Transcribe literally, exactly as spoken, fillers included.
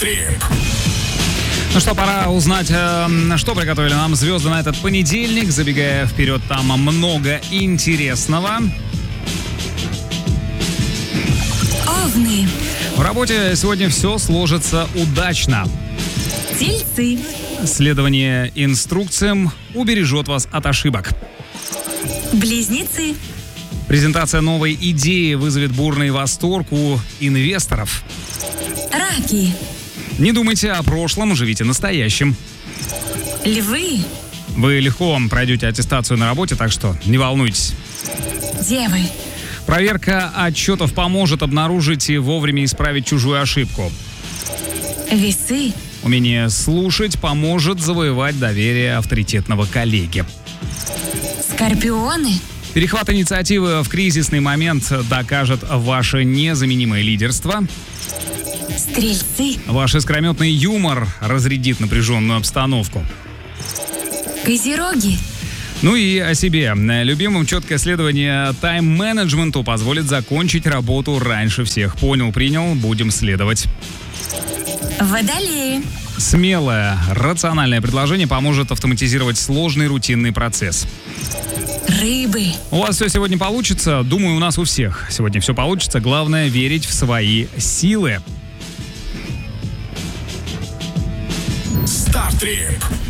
Стартрип. Ну что, пора узнать, э, что приготовили нам звезды на этот понедельник. Забегая вперед, там много интересного. Овны. В работе сегодня все сложится удачно. Тельцы. Следование инструкциям убережет вас от ошибок. Близнецы. Презентация новой идеи вызовет бурный восторг у инвесторов. Раки. Не думайте о прошлом, живите настоящим. Львы. Вы легко пройдете аттестацию на работе, так что не волнуйтесь. Девы. Проверка отчетов поможет обнаружить и вовремя исправить чужую ошибку. Весы. Умение слушать поможет завоевать доверие авторитетного коллеги. Скорпионы. Перехват инициативы в кризисный момент докажет ваше незаменимое лидерство. Стрельцы. Ваш искрометный юмор разрядит напряженную обстановку. Козероги. Ну и о себе. Любимым четкое следование тайм-менеджменту позволит закончить работу раньше всех. Понял, принял, будем следовать. Водолеи. Смелое, рациональное предложение поможет автоматизировать сложный рутинный процесс. Рыбы. У вас все сегодня получится? Думаю, у нас у всех сегодня все получится. Главное — верить в свои силы. Стартрип.